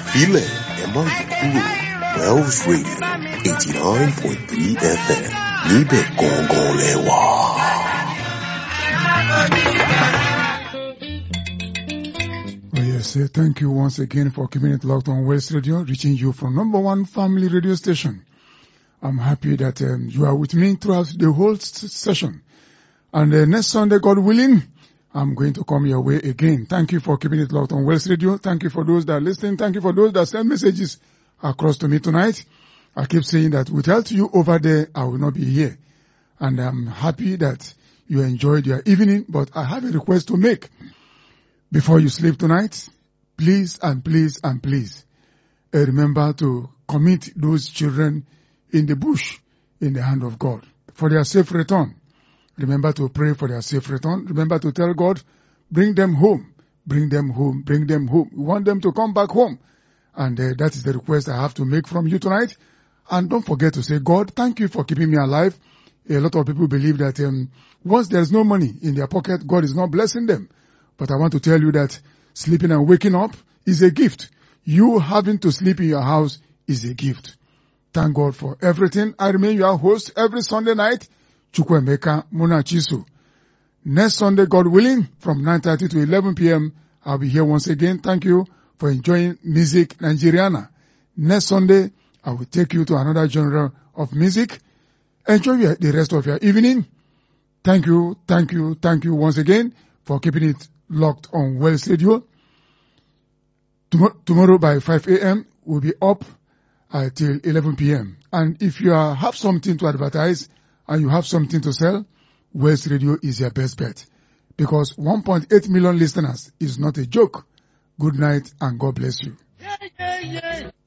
Filẹ̀ ẹ má yí kúrò Wells Radio 89.3 FM níbẹ̀ gangan lẹ́wà. Yes, thank you once again for keeping it locked on West Radio, reaching you from #1 family radio station. I'm happy that you are with me throughout the whole session. And next Sunday, God willing, I'm going to come your way again. Thank you for keeping it locked on West Radio. Thank you for those that are listening. Thank you for those that send messages across to me tonight. I keep saying that without you over there, I will not be here. And I'm happy that you enjoyed your evening, but I have a request to make. Before you sleep tonight, please and please and please, remember to commit those children in the bush in the hand of God for their safe return. Remember to pray for their safe return. Remember to tell God, bring them home, bring them home, bring them home. We want them to come back home. And that is the request I have to make from you tonight. And don't forget to say, God, thank you for keeping me alive. A lot of people believe that once there's no money in their pocket, God is not blessing them. But I want to tell you that sleeping and waking up is a gift. You having to sleep in your house is a gift. Thank God for everything. I remain your host every Sunday night, Chukwemeka Munachiso. Next Sunday, God willing, from 9:30 to 11 p.m., I'll be here once again. Thank you for enjoying music Nigeriana. Next Sunday, I will take you to another genre of music. Enjoy the rest of your evening. Thank you once again for keeping it locked on Wells Radio. Tomorrow by 5 a.m. we'll be up till 11 p.m. And if you have something to advertise and you have something to sell, Wells Radio is your best bet. Because 1.8 million listeners is not a joke. Good night and God bless you.